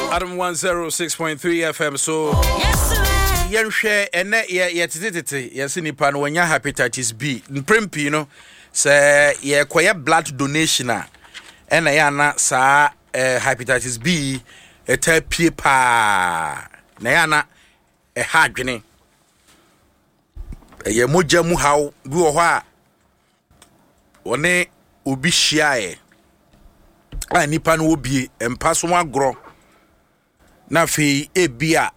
Adam 106.3 FM. So yen share ene ye tititi yesi nipa no wanya hepatitis B mprempi no se ye koye blood donation a ena ya na sa hepatitis B etapie pa na ya na ha dwene ye moja mu haw bi wo ho a one obi hia a nipa no obi empa so agro na fe ebia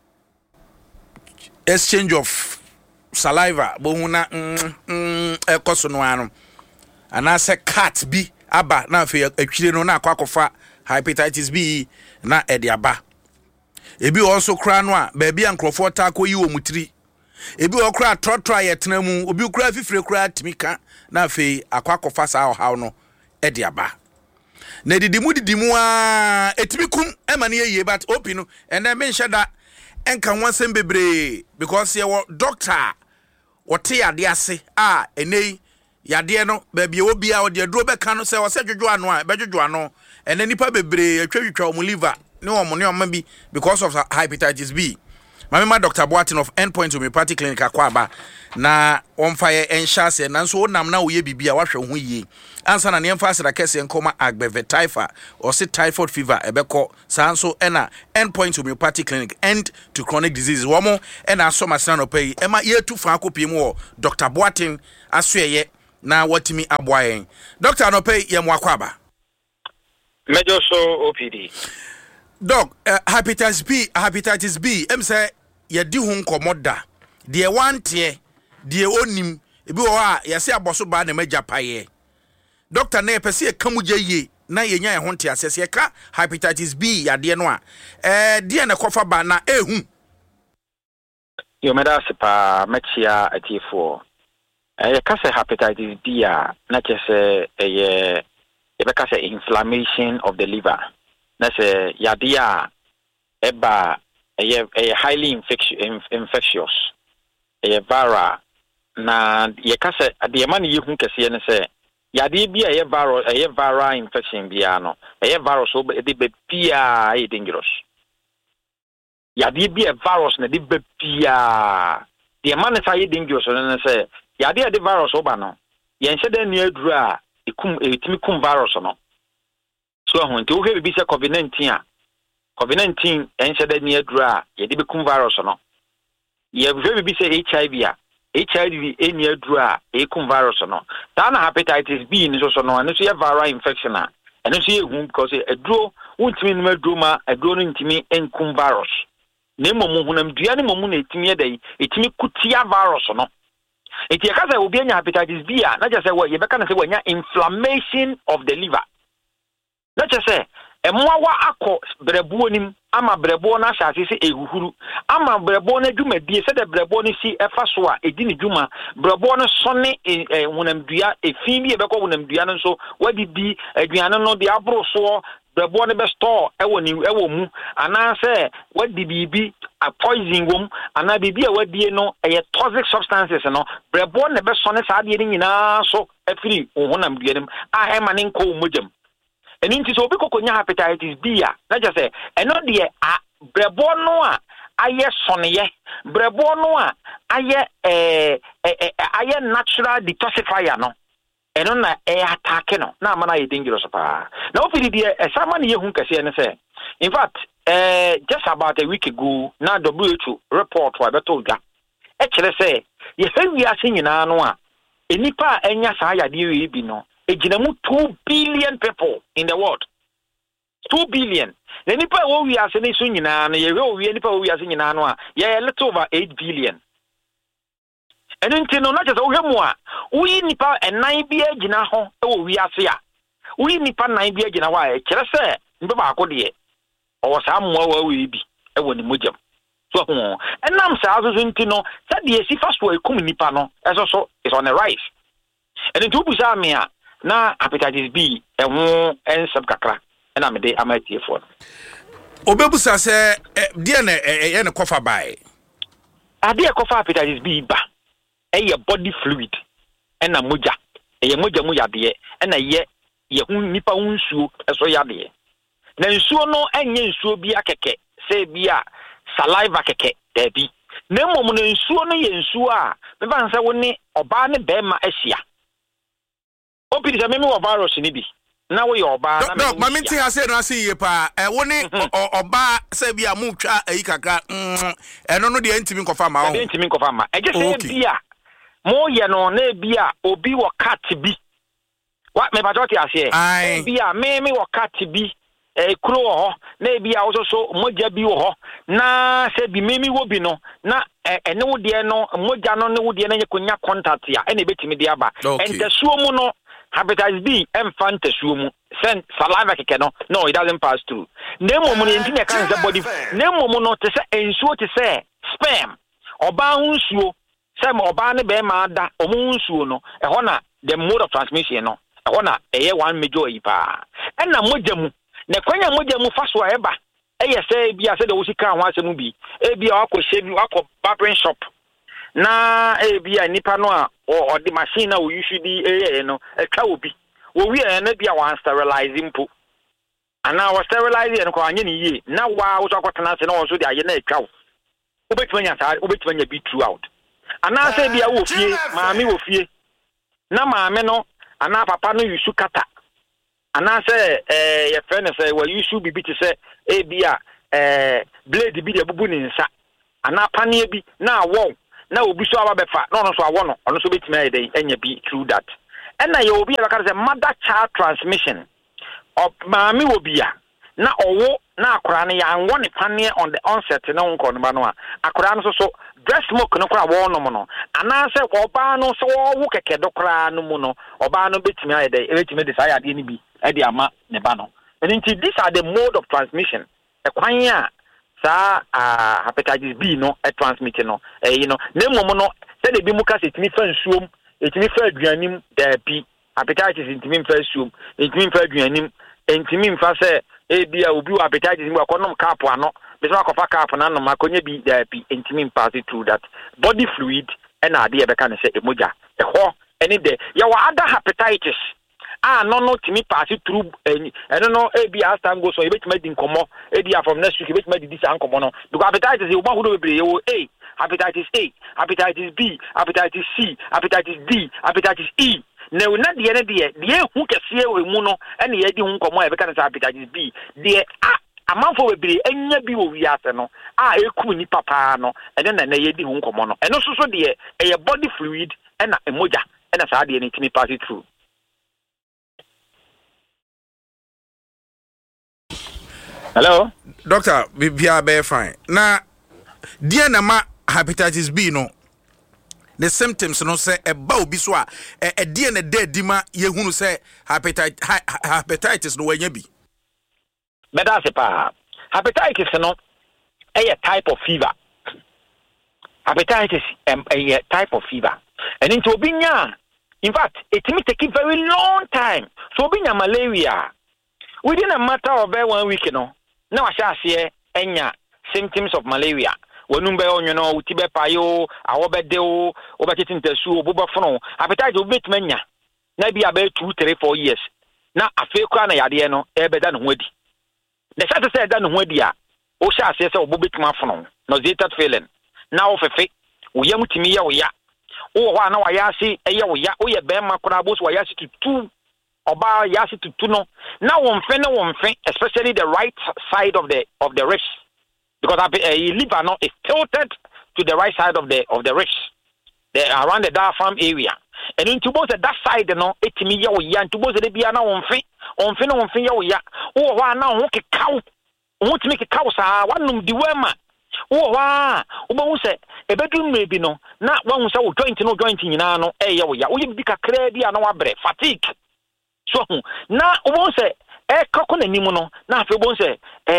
exchange of saliva bohuna ekoso no anu ana se cat bi aba na fe atwire no na akwakofa hepatitis B na ede aba ebi also kra no a ba bia nkrofo ta koyi wo mutiri ebi okra trotro ayetena mu obi kra fifire kra timika na fe akwakofa sa haw no ede aba na didimu a etimikum emane ye but opi no ene me nheda enka wansem bebre because ye doctor wote yade ase a enei yade no ba bia obi a ode aduro beka no se wo se dwodwo ano a bedwodwo ano ene nipa bebre atwatwa omu liver ne omo ne omo bi because of hepatitis B. Mama Dr. Boatin of Endpoint Homeopathic Clinic akwaba na onfaye enhyase nanso wonam na woye bibia wahwe ho yie ansa na ne emfase da kese enkoma agbevetifa or se typhoid fever ebeko sanso ena Endpoint Homeopathic Clinic end to chronic diseases womo ena asoma sano pay ema ye tu fa akopie mu Dr. Boatin asoye na watimi aboayen Dr. Anopay ye mo akwaba Major so OPD Doc, hepatitis B, say ye di hun komoda. Die wantie, die onim, ebi wo a ye se aboso ba na maja paye. Doctor na pese e kamuje ye na ye nya e honte asese ye ka hepatitis B ya de no a. Die na kofa ba na ehu. Yo meda se pa mechia atifo. Ye ka se hepatitis B a na kese ye be ka se inflammation of the liver. That's a yadia eba a highly infectious a vara na ye kase the man you can see and say yadi be a vara infection biano a virus so be pia dangerous yadi be a virus na de be pia the man is dangerous and say yadi the virus obano yen se den near dra etimi kum virus no so when to have be COVID-19 COVID-19 and said that near dra ye de become virus no ye very be say HIV near dra e cum virus no that hepatitis B ni so no and so viral infection and so you because a draw won't mean me drama a draw ntimi encum virus nemo mu hunam dua ne momu na etimi dey etimi kutia virus no eti e ka say obi anya hepatitis B na just say what ye be ka na say wanya inflammation of the liver. Let's just say, a mwawa ako brebo nim, ama brebo na shasi si ehuhuru, ama brebo na juma die, se de brebo ni si efaswa, edini juma, brebo na sonne wunemduya, fimi ebeko wunemduya nanso, wadi di, eduyana no di abro so, brebo ne be store, ewo mu, ana se, wadi bibi, a poison wom, ana bibi wadi no, toxic substances no, brebo ne be sonne sa adi na so, efiri, wunemduya nim, a emanin ko umujem. And into so because konya hepatitis B na just say eno de a brebo no a aye sonye brebo no a aye natural detoxifier no eno na attack no na mana ye dangerous pa na ofidi de someone ye hu kase ne say in fact just about a week ago na WHO report wa beto dwa e kire say ye hewi ase nyina no a enipa enya sa ya de we bi no ejinamu 2 billion people in the world. 2 billion. The nipa wo wi ase ne so nyina na ye we nipa wo wi ase nyina no a ye a little over 8 billion. Eno nti no na je so hwemu a wo nipa enan bi agina ho e wo wi ase a wo nipa nan bi agina wa e kire se mbe ba akode ye o sa amwa wa we bi e wo ni mojam. So enam sa azo nti no sa de esi faso ekum nipa no eso so is on the rise. And into busa me a na hepatitis B eho ensem kakra na me de amatie for obebusa se die na ye ne kofa bai ade e kofa hepatitis B ba eye body fluid na moja eye moja mu yade na ye hu nipa hunsuo eso yade na nsuo no enye nsuo bi akeke say bia saliva keke dabi na mmom na nsuo no ye nsuo a me ban say woni oba ne bema ahia opidi say me wo virus ni bi na wo ye oba na me ma minti ha say no ase ye pa woni oba say bia mu twa ayi kakra eno no de ntimi nkofa ma wo ntimi nkofa ma eje say bia mo ye no na bia obi wo cat bi wa me ba joti ase bia me wo cat bi kuro ho na bia wo so moja bi wo na se bi memi wo bi no na ene wo de no moja no ne wo de na nyakonya contact ya ene betimi de aba entasuo mu no hepatitis B entasuo mu send saliva keke no it doesn't pass through nemo mu ne ntina kan se body nemo mu no te se ensuo te se sperm oba hunsuo se ma oba ne be ma da omo hunsuo no ho na the mode of transmission no ho na one major yi pa na moja mu na kwanya moja mu faso eba say bia say the wusika ho asemu bi bia akọ shevi akọ barbering shop na bia nipa no a o the machine na we usually no twa obi wo wi na bia wan sterilize mpo ana wo sterilize en ko anye ni ye na wa wo so akotena se na wo so de aye na twa wo obetumanya sa obetumanya bi throughout ana say bia wo fie maami wo fie na maami no ana papa no yusu kata ana say your friend say well you should be to say bia blade bi de bubu ni nsa ana panie bi na wo na obi so aba befa no so awo no ono so betimi ayede enya bi through that na ye obi aba ka say mother child transmission of maami obia na owo na akora ne ya nwo ne panie on the onset na nko no ba no a akora no so breast milk no kora wo no mo no ana say oba no so wo keke do kora no mu no oba no betimi ayede betimi de say ade ni bi e de ama ne ba no. And indeed, these are the mode of transmission. Ekwanya sa hepatitis B no transmitting no nemo no say the bi muka se timi fa nsuom etimi fa aduanim da bi hepatitis intimi fa nsuom etimi fa aduanim intimi fa se bia obi wa hepatitis bi akonom cap ano be so akofa cap na no makonya bi da bi intimi pass through that body fluid and ade e be kan se emoja ho any day ya wa other hepatitis no timi pass through no as time goes on you bet me din komo from next week you bet me this ankomo no because hepatitis you want to be A hepatitis A hepatitis B hepatitis C hepatitis D hepatitis E na una de hu kese we mu no ene ye di hu komo e be kan say hepatitis B de amanfo we be enya bi wo wiase no eku ni papa no ene na ye di hu komo no eno so de e body fluid ena emoja ena sa de ni timi pass through. Hello, doctor. We are very fine. Now, dear Nama hepatitis B no. The symptoms no say a bow biswa a dear na dead dima yehunu say hepatitis no way be. But that's a hepatitis no a type of fever. Hepatitis a type of fever. And into binya, in fact, it may take a very long time. So binya malaria within a matter of 1 week, now I shall see any symptoms of malaria. When number on Tibe Payo, our bedeo, overtaking the shoe, Bubafono, appetite of bit mania. Maybe about 2, 3, 4 years. Now I feel crana yadiano, ever than Weddy. The Sata said done Weddia, Osha says, oh, Bubit Mafono, no Zeta failing. Now for fate, we young to me, ya. Oh, now I see a ya, oh, ya, Bema Crabos, why I see to 2. Oba yasi to tuno. Now one thing, especially the right side of the wrist, because liver no is tilted to the right side of the wrist, around the diaphragm area. And into both that side, it me ya and to both the biana one thing ya. Oh, why now won't cow? Won't make a cow, sir? One the wema. Oh, why? Oba say a bedroom maybe no. Not one who jointing no. Ya. We be a credi and no fatigue. So na won say kako na nimu no na afi won say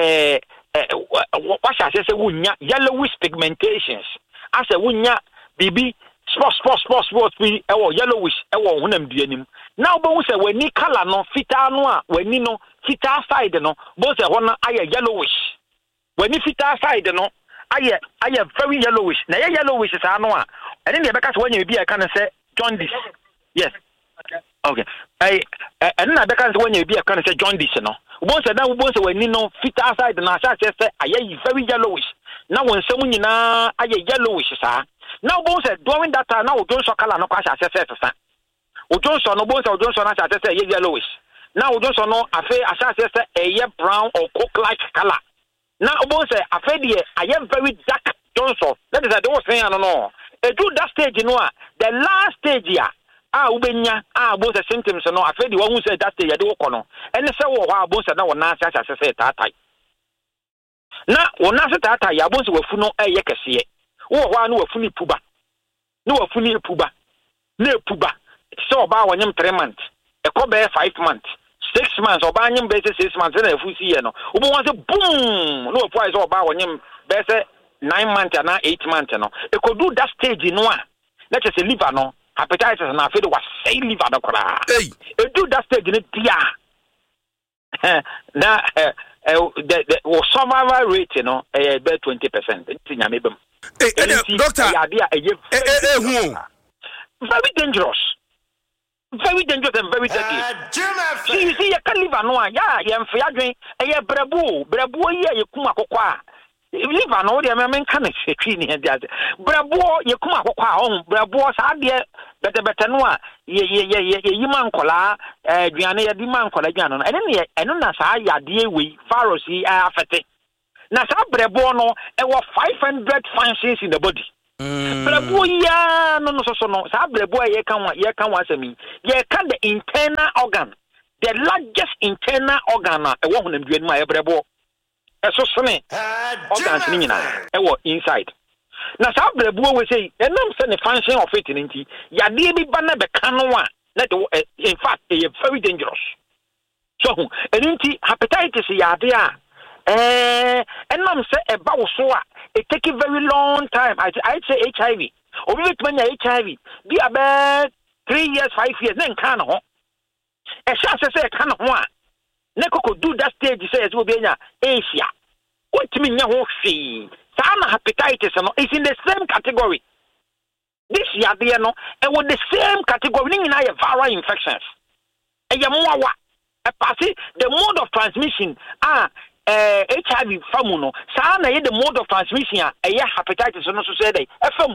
what shall say wunya yellowish pigmentations as a wunya bibi spot bi yellowish honam duanim na won say wani color no fita no a wani no fita side no won say hon aye yellowish wani fita side no aye very yellowish na yellowish sa no a ene ne be ka so wanya bi e kan say jaundice. Yes. Okay. And na beka when you be a kind of jaundice no. Ubon said now ubon say when no fit outside na say aye very yellowish. Now when some nyina aye yellowish sa. Now ubon said during that time now Ojon so color no kwa say sa. Ojon so no ubon say Ojon so na say yellowish. Now Ojon so no afa say aye brown or coke like color. Now ubon say afa dey aye very dark Johnson. That is I don't say no. Do that stage you know the last stage here. Ubenya both the symptoms no afraid the one who said that stage dey work no. And say wo ha both say na wona say tatai. Na wona say tatai ya both wafu no eye kese. Wo ho na wafu ni puba. Na wafu ni puba. Na puba. So oba wonyem 3 months. E ko be 5 months. 6 months oba nyem be 6 months na afu si ye no. Obo wan say boom. No wafu say oba wonyem be say 9 months and 8 months no. E could do that stage no a. Let us say liver no. Hepatitis na afraid was say liver no kora. Hey. E do that stage no dia. Na the survival rate you know about 20%. It's nyame bem. Hey, doctor. Who? Very dangerous. Very dangerous and very deadly. You see, you can't live no ya mfe adwen brebu ye ye kum akokwa live no de men kan setwi ni dia brebu ye kum akokwa on brebu sa de bete no a ye yima nkola aduane ye di ma nkola aduane no ene na sa ya de we virus yi afete na sa brebu no e wo 500 functions in the body. Brebu ya no so no sa brebu ye kan wa sami ye kan the internal organ, the largest internal organ e wo honam duan ma ye brebu e so sene organs ni nyina e wo inside na sa brebu we say enam say the function of it nti ya de bi ba na be kan no a na de in fact e very dangerous. So enti hepatitis ya de a enam say e ba wo so a it take a very long time. I'd say HIV. Or we many HIV. Be about 3 years, 5 years. Then can ho. A chance say can one. Neko could do that stage. Say as will be in Asia. What to me now? See, some hepatitis is in the same category. This year, they no, and with the same category. In viral infections. And yamuwa. A passy the mode of transmission HIV famuno sa na ye the mode of transmission hepatitis no so say dey fam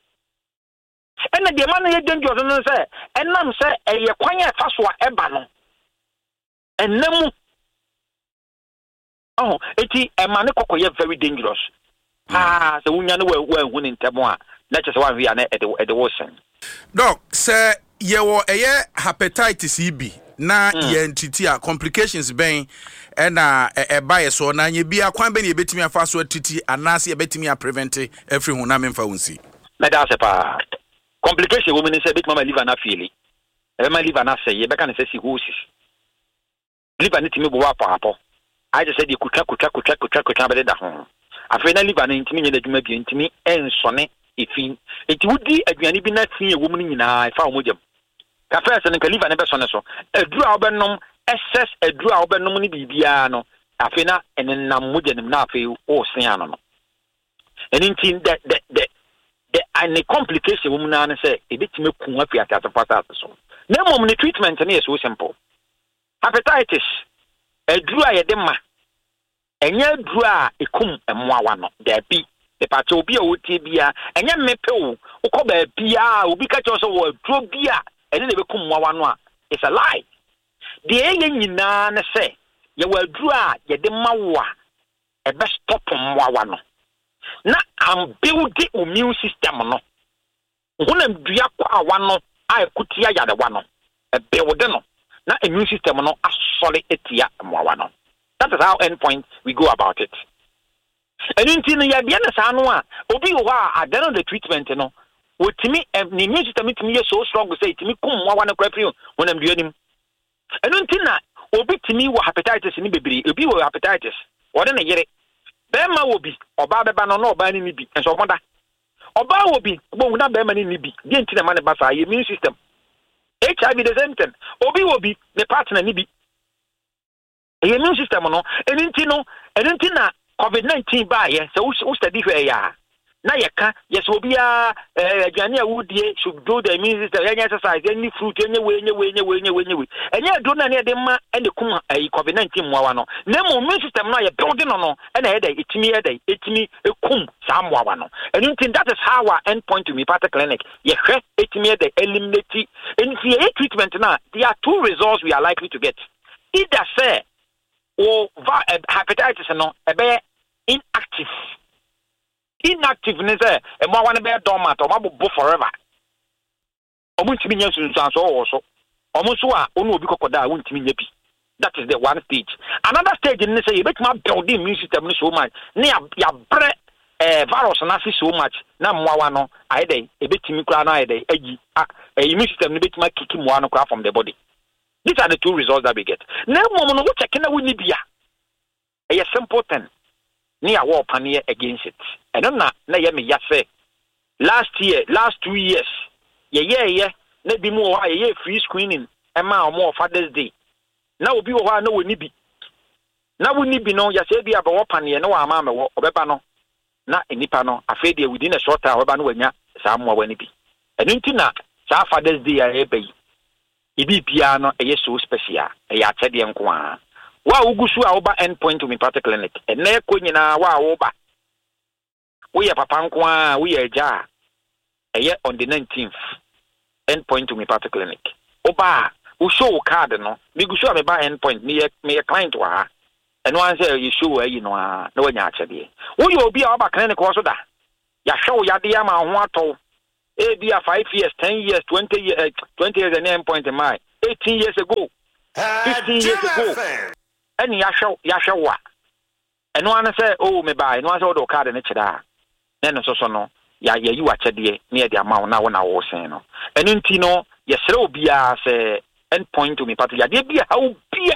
and the man ye dangerous no say enam say kwan e fa so a eba no enam eti man kokoye very dangerous so wunya no we hu ni ntemo a na che se wan wi na e de wosen doc say ye wo hepatitis B na ye entity a complications ben na bias so na nye bia kwan be ne betimi afa so atiti anase ye betimi a prevent every hu na memfa wonsi na da se pa complication women say bit mama liver na feel e ma liver na say ye be kan say cirrhosis liver ni timi bo wa papo I just said you kutra be da ho afi na liver na ntimi nye na dwuma bi ntimi ensone efin enti wudi aduane bi na fin e women nyina fa omojam ka first na liver na be sone so aduru a obenom excess aduru a obenom ni bibia no afi na enenam mojanim na afi o sen ano no enti the any complication woman na say e betime kun afi atafata so na mom ni treatment na is so simple hepatitis aduru a yede ma enya aduru a ekum emoawa no da bi the party obi a wotie bia enya mepew ukoba bia obi ka cho so wo aduru bia ene na bekum emoawa no a it's a lie the eye nyina na say ye waduru a yede mawa e be stop emoawa no na am build the immune system no hunam dua kwa awa no a ekutia yade wa no e build no na immune system no asole etia emoawa no. That is how endpoint we go about it. And until ya bia na sa no a obi wo a adeno the treatment no wotimi ni immune system timi so strong say timi kum emoawa no kwapri hunam dua nim. And until na obi timi wo hepatitis ni bebiri obi wo hepatitis wode na yere bema wo bi oba beba no na oba ni bi enso moda oba wo bi bo na bema ni bi die ntina ma ne basa immune system HIV the same thing obi wo bi the partner ni bi immune system no eninti na COVID-19 ba ye so wo study hwe ya na yeka yes obia aduane a wodie should do the immune system any exercise any fruit any way enye aduro na ne de ma ene kum COVID-19 mwawa no na mo immune system no ye building no na he dey etimi ekum saa mwawa no and that is how our endpoint to me part clinic ye hwe etimi dey eliminate and see a treatment na there are two results we are likely to get either say or hepatitis no ebe inactive ne say e mo wan be dormant o mabo forever omo ntimi nya sunsan so wo so omo so a onu obi kokoda a wontimi nya bi that is the one stage another stage ne say you betima build the immune system so much ne ya bre virus na so much na mwawa no ayede e betimi kura na ayede agi immune system ne betima kiki mwa no kura from the body. These are the two results that we get. Now, we check in with Libya. A simple thing. Near war panier against it. And I'm not, say, last 2 years, maybe more, free screening, and more Father's Day. Now, we no we need. Now, we need no, ya say, be about war panier, no, amama, or bepano. Not any pano, a fade within a short hour, when somewhere when it be. And until now, Father's Day, I pay. Ibi piano so special ya chede nko a wa ugusu a oba endpoint to me part clinic ene ko nyina wa oba wo ye papa nko a wo ye ja on the 19th endpoint to me part clinic oba wo show card no me gusu a me ba endpoint me client wa eno an say you show ayi no a na wanya chede wo ye obi a oba clinic wo so da ya show ya de ya ma ho ato be 5 years, 10 years, 20 years, 20 years and endpoint in my 18 years ago, 15 years ago. And Yashawa. And one say, oh, me buy, no one saw the card in it. Then so no, you watch a day near the amount now when I was saying. And in Tino, yes, so be a say endpoint to me, but ya did be how be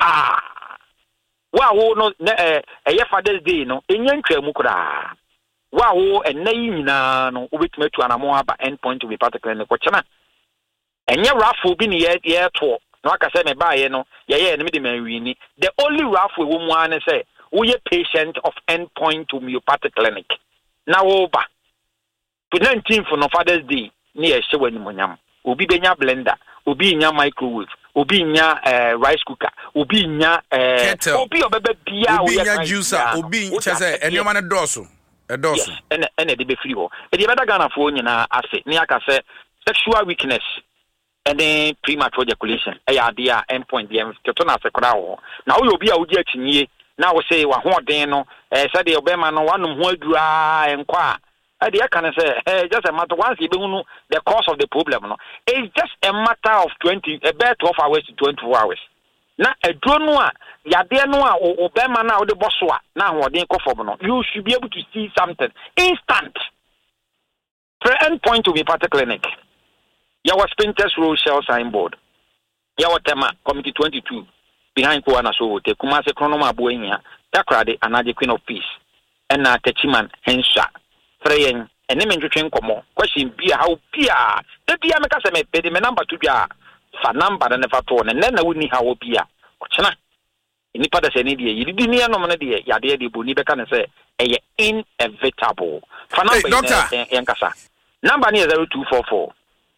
wow, no, a Father's Day, no, in Yankee Mukura. Wow, and na no ubitime to anamo aba endpoint to be particular ne kochana enye raffle bi ne ye to no aka say me baaye no ye me de manwini the only raffle wo mu an say wo ye patient of endpoint to homeopathic clinic na wo ba to 19th no Father's Day ne ye hye wani monyam obi benya blender obi nya microwave obi nya rice cooker obi nya obi obebe bia obi nya juicer obi chese enema ne doso yes, and the be free. And the better Ghana for na ase ni aka say sexual weakness and then premature ejaculation. Dear endpoint the tetona se kra. Now you be a udi atinye. Now we say wa hoden no said the obema no wanum ho adura enkwa. The can say just a matter once you know the cause of the problem no. It's just a matter of 12 hours to 24 hours. Na edro a yade no a obema na wo de boso a na hoden kofom no you should be able to see something instant endpoint to be part clinic ya was Spintex Road Shell signboard ya watema committee 22 behind Koana so te Kumase Kronoma Boenia Takrade Anaje Queen of Peace and na Techiman Hensha Freyen and name twetwen komo question bia how bia the bia meka se me pede me number to bia fa number na never to na na woni ha wo bia kochena ni pada se ni die yidi ni anom na die yade de boni beka ne se eye inevitable fa number yankasa number ni 0244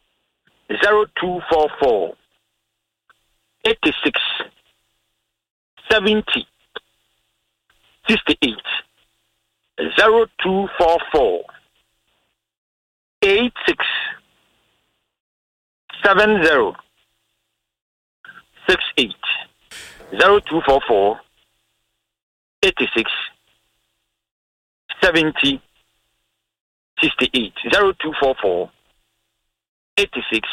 86 70 68 0244 86 70 68 0244 86 70 68 0244 86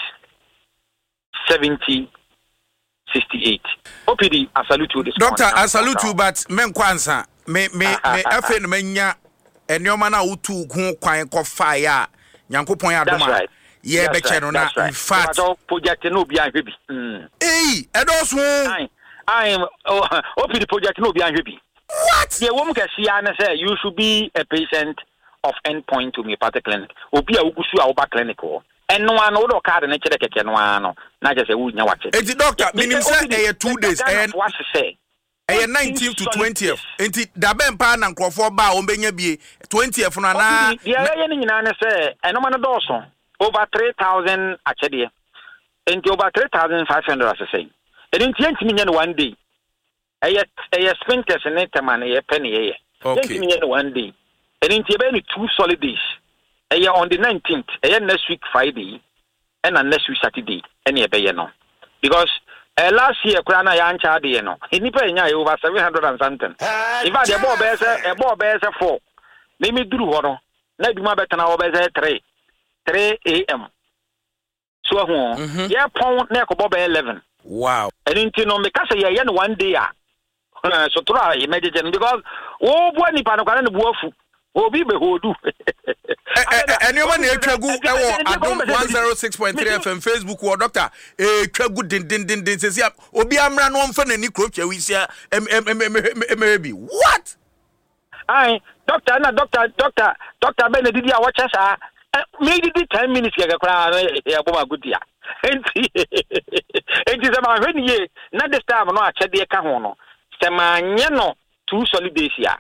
70 68. OPD, I salute you this Doctor, I salute you, but men kwansa me afen menya enyoma na utu hu kwan ko fire Nyankopon ya doma ye be che no na in fact project no bi anhwe bi edoso I am OPD project no bi anhwe bi what ye wom ka sia na say you should be a patient of endpoint to me part clinic obi a ugusu a oba clinic o eno an wo do card na kire keke no ano na je say wo nya wache doctor minim say 2 days and what to say ɛyɛ 19th to 20th enti dabe mpa na nkrofo ba o benya bie 20th no na dia yɛ ne nyina ne sɛ ɛnoma no dɔɔso over 3,000 akyɛdeɛ enti over 3,500 asesɛn enti yɛntimi nyɛ no one day ɛyɛ sprinters ne tema ne yɛ pɛ ne yɛ yɛntimi nyɛ no one day enti yɛbɛyɛ no 2 solid days ɛyɛ on the 19th ɛyɛ next week Friday and next week Saturday ɛne yɛbɛyɛ no because last year Krana Yancha de no. Nipa nya over 700 and something. In fact, the ball bears 4. Maybe do one. Na duma better na obese 3 a.m. So yeah pound na ko bob 11. Wow. And into no make say yeah one day so try imagine because wo bo nipa no kwa na buafu. Obi be hodu. Anyone na twagu ewo Adom 106.3 FM Facebook wo doctor twagu din sesi obi amra no mfa nani kropcha wisia maybe what ai doctor Benedict a watcha sa maybe 10 minutes ke kra ya boma gudia enti se ma hwani ye na this time no achede ka ho no se ma nye no 2 solid days ya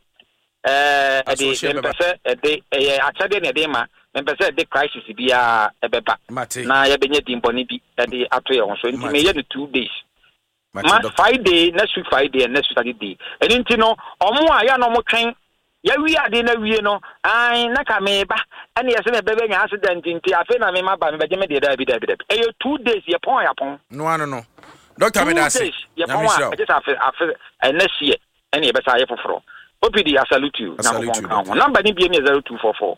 actually ne dey ma empese the crisis bia ebeba na ye benye dimboni bi e ato ye ho so nti me ye 2 days ma Friday next week Friday and next Saturday enti no omo a ya no mo twen ya wi ade na wie no ai na ka me ba ene ye se me bebe nya accident nti afi na me ma ba me beje me de da bi e 2 days ye pon no doctor me da say ye pon a just afi next year ene ye be sa ye foforo OPD, I salute you. Number ni be 0244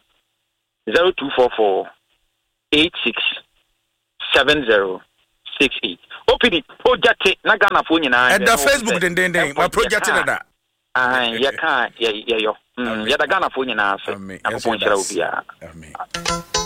867068. OPD project na Ghana phone nyina. And the Facebook den my project na da. Ya kan ya yo. Ya da Ghana phone nyina so. Na ko ponchira obi a. Amen.